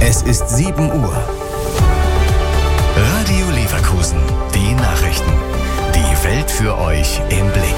Es ist 7 Uhr. Radio Leverkusen. Die Nachrichten. Die Welt für euch im Blick.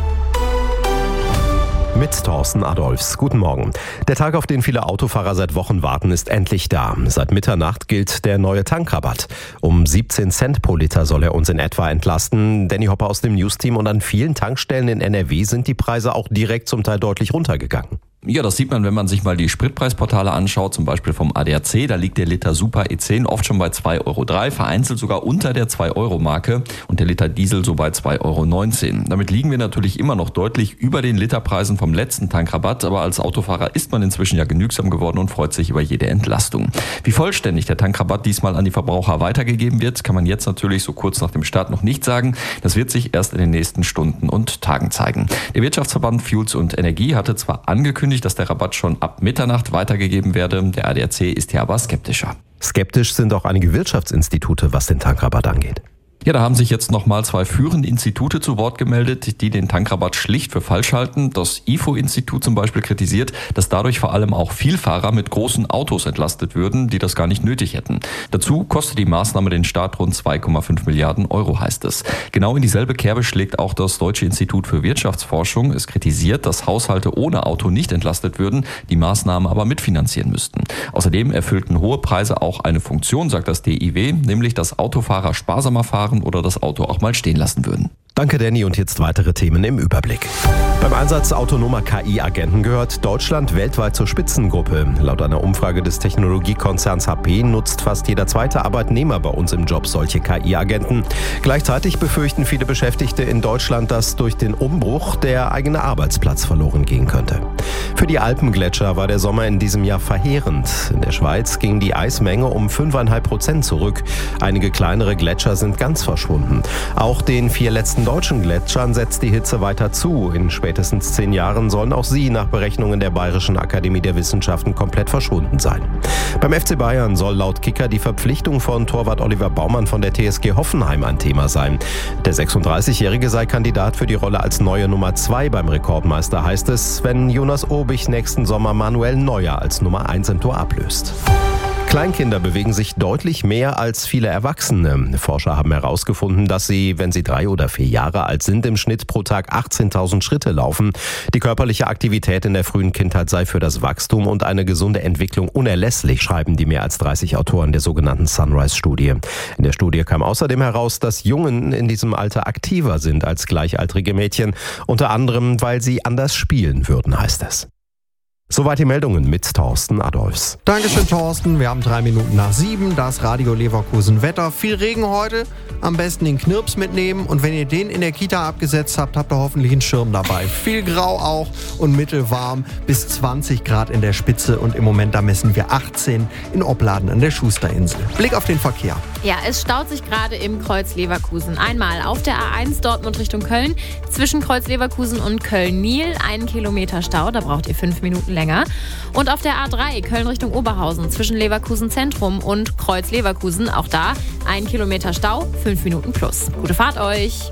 Mit Thorsten Adolfs. Guten Morgen. Der Tag, auf den viele Autofahrer seit Wochen warten, ist endlich da. Seit Mitternacht gilt der neue Tankrabatt. Um 17 Cent pro Liter soll er uns in etwa entlasten. Danny Hopper aus dem News-Team, und an vielen Tankstellen in NRW sind die Preise auch direkt zum Teil deutlich runtergegangen. Ja, das sieht man, wenn man sich mal die Spritpreisportale anschaut, zum Beispiel vom ADAC. Da liegt der Liter Super E10 oft schon bei 2,03 €, vereinzelt sogar unter der 2-Euro-Marke, und der Liter Diesel so bei 2,19 €. Damit liegen wir natürlich immer noch deutlich über den Literpreisen vom letzten Tankrabatt, aber als Autofahrer ist man inzwischen ja genügsam geworden und freut sich über jede Entlastung. Wie vollständig der Tankrabatt diesmal an die Verbraucher weitergegeben wird, kann man jetzt natürlich so kurz nach dem Start noch nicht sagen. Das wird sich erst in den nächsten Stunden und Tagen zeigen. Der Wirtschaftsverband Fuels und Energie hatte zwar angekündigt, dass der Rabatt schon ab Mitternacht weitergegeben werde. Der ADAC ist hier aber skeptischer. Skeptisch sind auch einige Wirtschaftsinstitute, was den Tankrabatt angeht. Ja, da haben sich jetzt nochmal 2 führende Institute zu Wort gemeldet, die den Tankrabatt schlicht für falsch halten. Das IFO-Institut zum Beispiel kritisiert, dass dadurch vor allem auch Vielfahrer mit großen Autos entlastet würden, die das gar nicht nötig hätten. Dazu kostet die Maßnahme den Staat rund 2,5 Milliarden €, heißt es. Genau in dieselbe Kerbe schlägt auch das Deutsche Institut für Wirtschaftsforschung. Es kritisiert, dass Haushalte ohne Auto nicht entlastet würden, die Maßnahmen aber mitfinanzieren müssten. Außerdem erfüllten hohe Preise auch eine Funktion, sagt das DIW, nämlich dass Autofahrer sparsamer fahren oder das Auto auch mal stehen lassen würden. Danke, Danny, und jetzt weitere Themen im Überblick. Beim Einsatz autonomer KI-Agenten gehört Deutschland weltweit zur Spitzengruppe. Laut einer Umfrage des Technologiekonzerns HP nutzt fast jeder zweite Arbeitnehmer bei uns im Job solche KI-Agenten. Gleichzeitig befürchten viele Beschäftigte in Deutschland, dass durch den Umbruch der eigene Arbeitsplatz verloren gehen könnte. Für die Alpengletscher war der Sommer in diesem Jahr verheerend. In der Schweiz ging die Eismenge um 5,5% zurück. Einige kleinere Gletscher sind ganz verschwunden. Auch den 4 letzten deutschen Gletschern setzt die Hitze weiter zu. In spätestens 10 Jahren sollen auch sie nach Berechnungen der Bayerischen Akademie der Wissenschaften komplett verschwunden sein. Beim FC Bayern soll laut Kicker die Verpflichtung von Torwart Oliver Baumann von der TSG Hoffenheim ein Thema sein. Der 36-Jährige sei Kandidat für die Rolle als neue Nummer 2 beim Rekordmeister, heißt es, wenn Jonas Obich nächsten Sommer Manuel Neuer als Nummer 1 im Tor ablöst. Kleinkinder bewegen sich deutlich mehr als viele Erwachsene. Forscher haben herausgefunden, dass sie, wenn sie 3 oder 4 Jahre alt sind, im Schnitt pro Tag 18.000 Schritte laufen. Die körperliche Aktivität in der frühen Kindheit sei für das Wachstum und eine gesunde Entwicklung unerlässlich, schreiben die mehr als 30 Autoren der sogenannten Sunrise-Studie. In der Studie kam außerdem heraus, dass Jungen in diesem Alter aktiver sind als gleichaltrige Mädchen, unter anderem, weil sie anders spielen würden, heißt es. Soweit die Meldungen mit Thorsten Adolfs. Dankeschön, Thorsten. Wir haben 3 Minuten nach 7. Das Radio Leverkusen Wetter. Viel Regen heute. Am besten den Knirps mitnehmen. Und wenn ihr den in der Kita abgesetzt habt, habt ihr hoffentlich einen Schirm dabei. Viel Grau auch und mittelwarm. Bis 20 Grad in der Spitze. Und im Moment, da messen wir 18 in Opladen an der Schusterinsel. Blick auf den Verkehr. Ja, es staut sich gerade im Kreuz Leverkusen. Einmal auf der A1 Dortmund Richtung Köln. Zwischen Kreuz Leverkusen und Köln-Niel 1 Kilometer Stau. Da braucht ihr 5 Minuten länger. Und auf der A3 Köln Richtung Oberhausen zwischen Leverkusen Zentrum und Kreuz Leverkusen, auch da 1 Kilometer Stau, 5 Minuten plus. Gute Fahrt euch!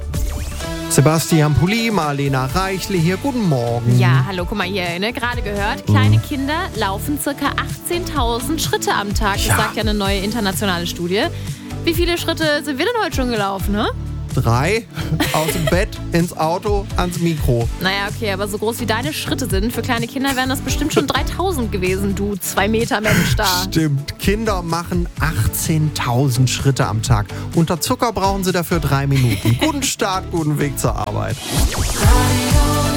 Sebastian Pulli, Marlena Reichle hier, guten Morgen. Ja, hallo, guck mal hier, gerade gehört, kleine Kinder laufen ca. 18.000 Schritte am Tag. Das sagt ja eine neue internationale Studie. Wie viele Schritte sind wir denn heute schon gelaufen, ne? 3, aus dem Bett, ins Auto, ans Mikro. Naja, okay, aber so groß wie deine Schritte sind, für kleine Kinder wären das bestimmt schon 3.000 gewesen, du 2 Meter Mensch da. Stimmt, Kinder machen 18.000 Schritte am Tag. Unter Zucker brauchen sie dafür 3 Minuten. Guten Start, guten Weg zur Arbeit. Radio